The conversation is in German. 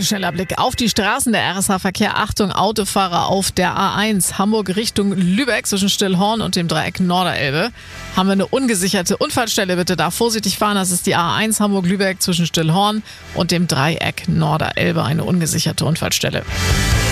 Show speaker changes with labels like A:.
A: Ein schneller Blick auf die Straßen der RSH-Verkehr. Achtung, Autofahrer auf der A1 Hamburg Richtung Lübeck zwischen Stillhorn und dem Dreieck Norderelbe. Haben wir eine ungesicherte Unfallstelle, bitte da vorsichtig fahren. Das ist die A1 Hamburg-Lübeck zwischen Stillhorn und dem Dreieck Norderelbe, eine ungesicherte Unfallstelle.